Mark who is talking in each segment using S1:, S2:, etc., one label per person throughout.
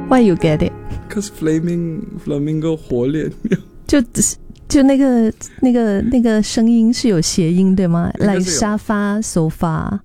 S1: Why you get it?
S2: Cause flamingo 火烈鸟。
S1: 就那个声音是有谐音对吗？来沙发 sofa。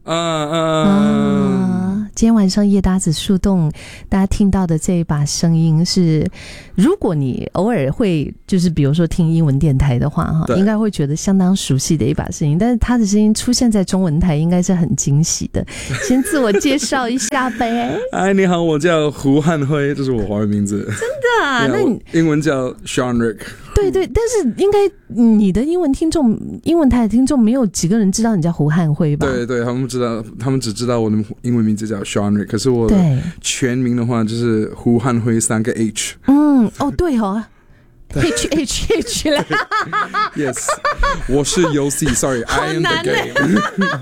S1: 今天晚上夜搭子树洞，大家听到的这一把声音是，如果你偶尔会就是比如说听英文电台的话哈，应该会觉得相当熟悉的一把声音，但是他的声音出现在中文台应该是很惊喜的。先自我介绍一下呗。
S2: 嗨，你好，我叫胡汉辉，这是我华文名字。
S1: 真的啊？那你
S2: 英文叫 Sean Rick。
S1: 对对，但是应该你的英文台的听众没有几个人知道你叫胡汉辉吧？
S2: 对对，他们不知道，他们只知道我的英文名字叫 Sean Rick， 可是我的全名的话就是胡汉辉3个 H。
S1: 对哦。H 啦
S2: ，Yes， 我是游戏 ，Sorry， I am the game。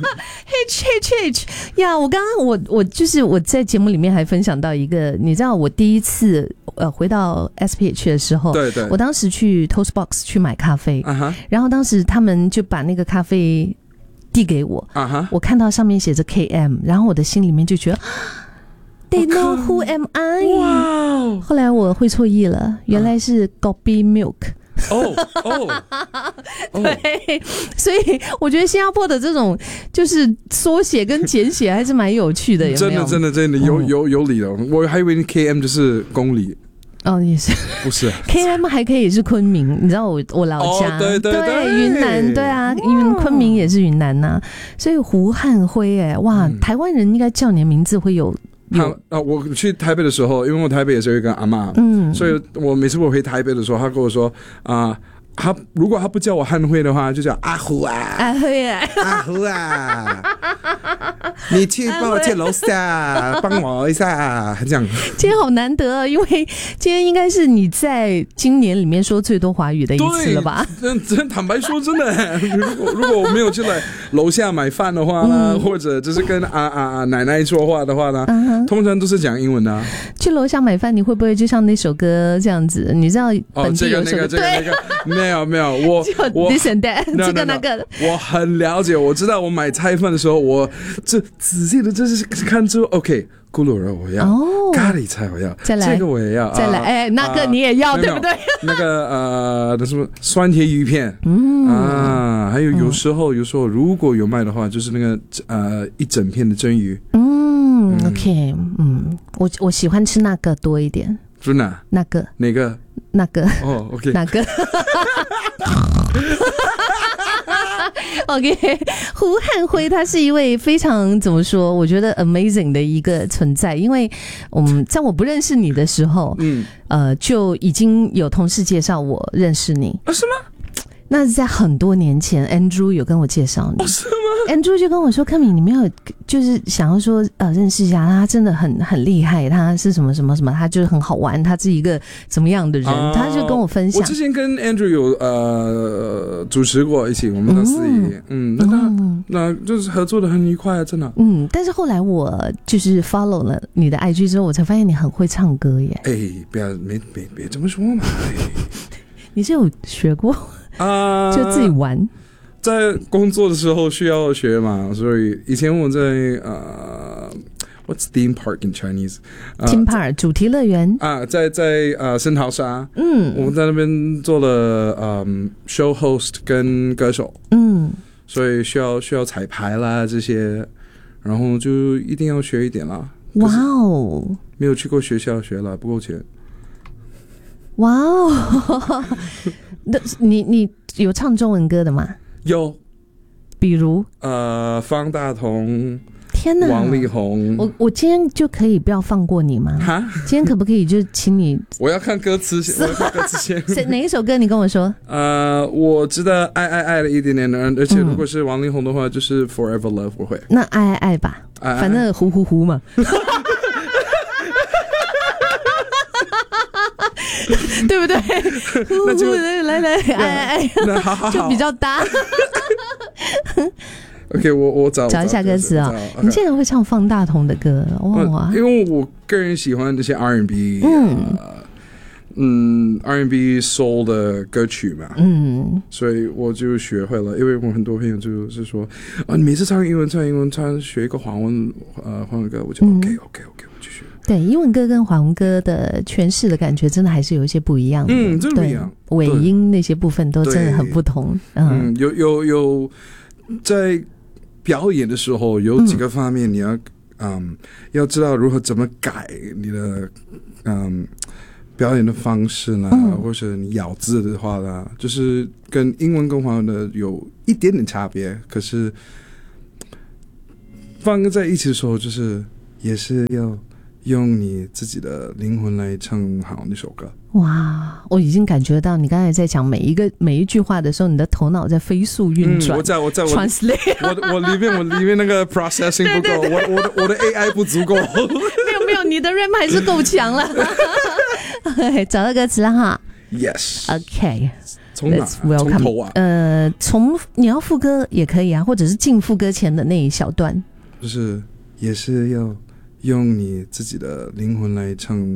S1: H 呀，我刚刚我就是我在节目里面还分享到一个，你知道我第一次回到 SPH 的时候，
S2: 对对，
S1: 我当时去 Toastbox 去买咖啡，然后当时他们就把那个咖啡递给我，我看到上面写着 KM， 然后我的心里面就觉得。They know who am I？
S2: 哇！
S1: 后来我会错意了，原来是 Gobi Milk。对，所以我觉得新加坡的这种就是缩写跟简写还是蛮有趣的，有没有？
S2: 真的有理的。我还以为 KM 就是公里。
S1: 也是，
S2: 不是
S1: KM 还可以是昆明，你知道我老家，
S2: 对，
S1: 云南，对啊，因为昆明也是云南呐，所以胡汉辉，哇，台湾人应该叫你的名字会有。
S2: 我去台北的时候，因为我台北也是有一个阿嬷，所以我每次我回台北的时候，他跟我说如果他不叫我汉辉的话，就叫阿胡啊，
S1: 阿辉
S2: 啊，你去帮我借楼下，帮我一下，这样。
S1: 今天好难得啊，因为今天应该是你在今年里面说最多华语的一次了吧？
S2: 真坦白说，真的，如果我没有去来楼下买饭的话呢，或者就是跟奶奶说话的话呢，通常都是讲英文的。
S1: 去楼下买饭，你会不会就像那首歌这样子？你知道本地有首歌，
S2: 没有，我
S1: this and that， 这个那个，
S2: 我很了解，我知道我买菜饭的时候，我这仔细的就是看出 OK。咕噜肉我要，咖喱菜我要，
S1: 再来
S2: 这个我也要，
S1: 再来，那个你也要，对不对？
S2: 那个什么酸甜鱼片，还有有时候如果有卖的话，就是那个一整片的蒸鱼
S1: ，OK， 我喜欢吃那个多一点，
S2: 真的？
S1: 那个
S2: 哪个？
S1: 那个
S2: OK，
S1: 那个。OK， 胡汉辉他是一位非常怎么说？我觉得 amazing 的一个存在，因为在我不认识你的时候，就已经有同事介绍我认识你
S2: 是吗？
S1: 那是在很多年前 ，Andrew 有跟我介绍你，
S2: 是吗
S1: ？Andrew 就跟我说，柯敏，你没有就是想要说认识一下他，真的很厉害，他是什么什么什么，他就是很好玩，他是一个怎么样的人，他就跟我分享。
S2: 我之前跟 Andrew 有主持过一起我们的司仪，那就是合作的很愉快啊，真的。
S1: 但是后来我就是 follow 了你的 IG 之后，我才发现你很会唱歌耶。
S2: 别这么说嘛。
S1: 你是有学过？就自己玩，
S2: 在工作的时候需要学嘛，所以以前我在What's theme park in Chinese?
S1: Theme park 主题乐园
S2: 在圣淘沙，我们在那边做了show host 跟歌手，所以需要彩排啦这些，然后就一定要学一点啦。
S1: 哇哦，
S2: 没有去过学校学了，不够钱。
S1: 哇哦，那你有唱中文歌的吗？
S2: 有，
S1: 比如
S2: 方大同，
S1: 天哪，
S2: 王力宏。
S1: 我今天就可以不要放过你吗？今天可不可以就请你？
S2: 我要看歌词先，
S1: 哪一首歌？你跟我说。
S2: 我知道爱了一点点，而且如果是王力宏的话，就是 Forever Love 我会。
S1: 那爱吧，反正呼嘛。对不对？
S2: 那就
S1: 来爱，就比较搭。
S2: OK， 我找
S1: 一下歌词啊。你竟然会唱方大同的歌，哇！
S2: 因为我个人喜欢这些 R&B， R&B soul 的歌曲嘛，所以我就学会了。因为我很多朋友就是说，你每次唱英文，学一个华文歌，我就 OK， 我就学。
S1: 对，英文歌跟华文歌的诠释的感觉真的还是有一些不一样的。
S2: 真的不一样，
S1: 尾音那些部分都真的很不同。
S2: 有在表演的时候有几个方面你要知道怎么改你的表演的方式啦，或者你咬字的话啦，就是跟英文跟华文的有一点点差别，可是放在一起的时候，就是也是要用你自己的灵魂来唱好那首歌。哇，
S1: 我已经感觉到你刚才在讲每一句话的时候，你的头脑在飞速运转。
S2: 我在
S1: translate
S2: 我里面那个 processing 不够，我的 AI 不足够。
S1: 没有，你的 RAM 还是够强了。找到歌词了哈。
S2: Yes。OK。从哪？从头啊？
S1: 从你要副歌也可以啊，或者是进副歌前的那一小段。
S2: 就是也是要用你自己的灵魂来唱